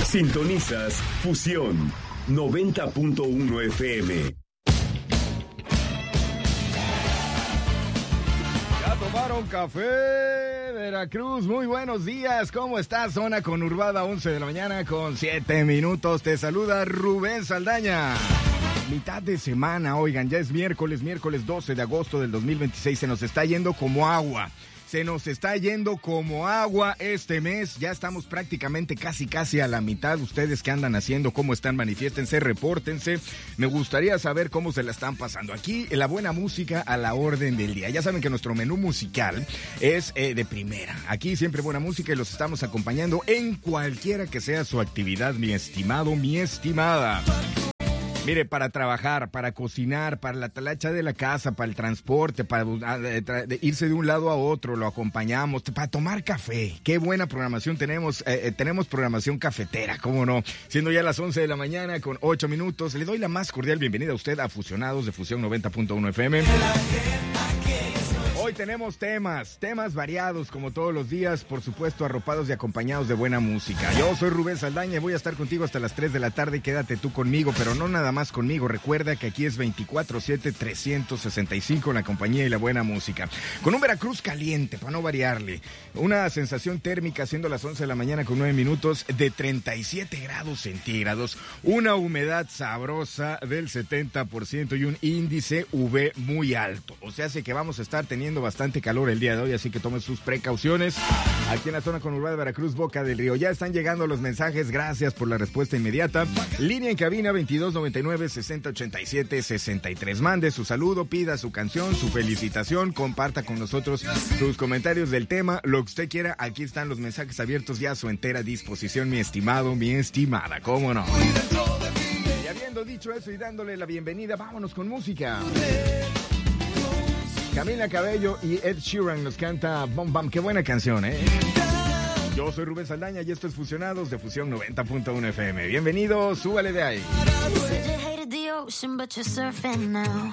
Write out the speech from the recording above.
Sintonizas Fusión 90.1 FM. ¿Ya tomaron café? Veracruz, muy buenos días. ¿Cómo estás? Zona conurbada, 11 de la mañana con 7 minutos. Te saluda Rubén Saldaña. Mitad de semana, oigan, ya es miércoles 12 de agosto del 2026. Se nos está yendo como agua. Se nos está yendo como agua este mes. Ya estamos prácticamente casi a la mitad. Ustedes qué andan haciendo, cómo están, manifiéstense, repórtense. Me gustaría saber cómo se la están pasando. Aquí la buena música a la orden del día. Ya saben que nuestro menú musical es de primera. Aquí siempre buena música y los estamos acompañando en cualquiera que sea su actividad, mi estimado, mi estimada. Mire, para trabajar, para cocinar, para la talacha de la casa, para el transporte, para irse de un lado a otro, lo acompañamos, para tomar café. Qué buena programación tenemos. Tenemos programación cafetera, cómo no. Siendo ya las 11 de la mañana con 8 minutos, le doy la más cordial bienvenida a usted a Fusionados de Fusión 90.1 FM. Hoy tenemos temas variados como todos los días, por supuesto arropados y acompañados de buena música. Yo soy Rubén Saldaña y voy a estar contigo hasta las 3 de la tarde. Quédate tú conmigo, pero no nada más conmigo. Recuerda que aquí es 24/7, 365 la compañía y la buena música. Con un Veracruz caliente, para no variarle. Una sensación térmica siendo las 11 de la mañana con 9 minutos de 37 grados centígrados. Una humedad sabrosa del 70% y un índice UV muy alto. O sea, hace que vamos a estar teniendo bastante calor el día de hoy, así que tomen sus precauciones. Aquí en la zona conurbada de Veracruz, Boca del Río. Ya están llegando los mensajes, gracias por la respuesta inmediata. Línea en cabina 2299-6087-63. Mande su saludo, pida su canción, su felicitación, comparta con nosotros sus comentarios del tema, lo que usted quiera. Aquí están los mensajes abiertos ya a su entera disposición, mi estimado, mi estimada, ¿cómo no? Y habiendo dicho eso y dándole la bienvenida, vámonos con música. Camila Cabello y Ed Sheeran nos canta Bom Bam. Qué buena canción, ¿eh? Yo soy Rubén Saldaña y esto es Fusionados de Fusión 90.1 FM. Bienvenidos, súbale de ahí.